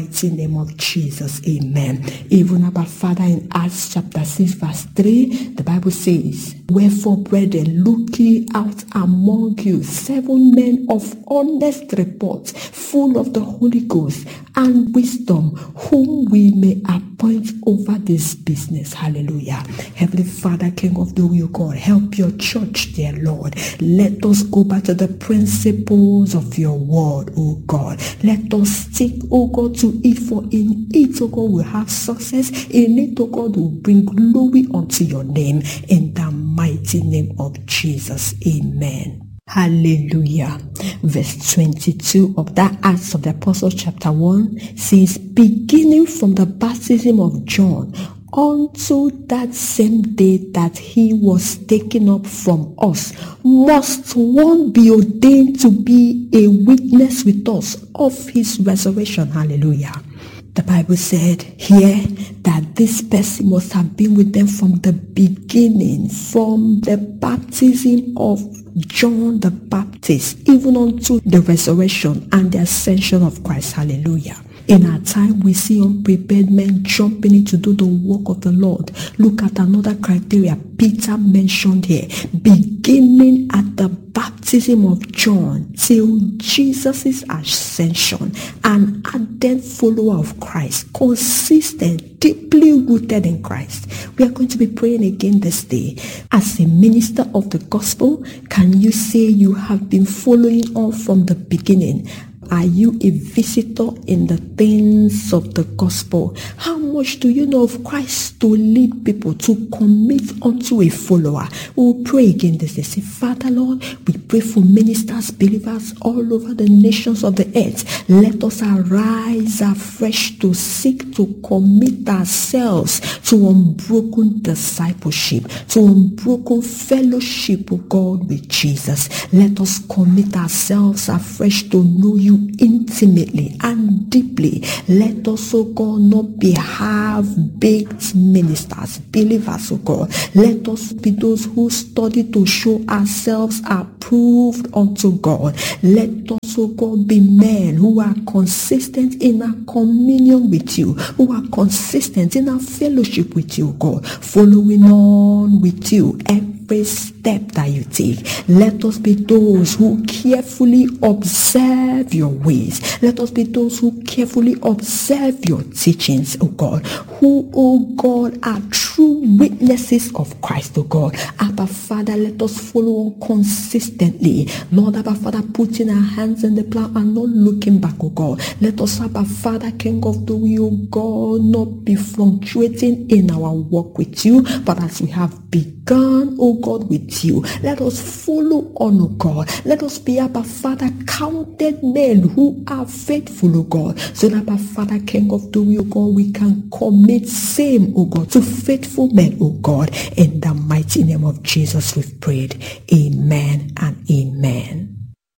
mighty name of Jesus, amen. Even about Father, in Acts chapter 6 verse 3, the Bible says, wherefore, brethren, look ye out among you 7 men of honest report, full of the Holy Ghost and wisdom, whom we may appoint over this business. Hallelujah. Heavenly Father, King of the will, God, help your church, dear Lord. Let us go back to the principles of your word, oh God. Let us stick, oh God, to it, for in it, oh God, we'll have success. In it, oh God, will bring glory unto your name. In the mighty name of Jesus, amen. Hallelujah. Verse 22 of that Acts of the Apostles chapter 1 says, beginning from the baptism of John unto that same day that he was taken up from us, must one be ordained to be a witness with us of his resurrection. Hallelujah. The Bible said here that this person must have been with them from the beginning, from the baptism of John the Baptist, even unto the resurrection and the ascension of Christ. Hallelujah. In our time, we see unprepared men jumping in to do the work of the Lord. Look at another criteria Peter mentioned here. Beginning at the baptism of John till Jesus' ascension, an ardent follower of Christ, consistent, deeply rooted in Christ. We are going to be praying again this day. As a minister of the gospel, can you say you have been following on from the beginning? Are you a visitor in the things of the gospel? How much do you know of Christ to lead people to commit unto a follower? We'll pray again this day. Say, Father, Lord, we pray for ministers, believers all over the nations of the earth. Let us arise afresh to seek to commit ourselves to unbroken discipleship, to unbroken fellowship of God with Jesus. Let us commit ourselves afresh to know you intimately and deeply. Let us, oh God, not be half-baked ministers, believers, oh God. Let us be those who study to show ourselves approved unto God. Let us, oh God, be men who are consistent in our communion with you, who are consistent in our fellowship with you, God, following on with you every step that you take. Let us be those who carefully observe your ways. Let us be those who carefully observe your teachings, oh God, who, oh God, are true witnesses of Christ, oh God. Abba Father, let us follow on consistently. Lord, Abba Father, putting our hands in the plow and not looking back, oh God. Let us, Abba Father, King of the will, oh God, not be fluctuating in our walk with you, but as we have begun, oh God, with you, let us follow on, oh God. Let us be, Abba Father, counted men who are faithful, oh God, so that, Abba Father, King of the will, oh God, we can commit same, oh God, to faithful men, oh God. In the mighty name of Jesus we've prayed. Amen and amen.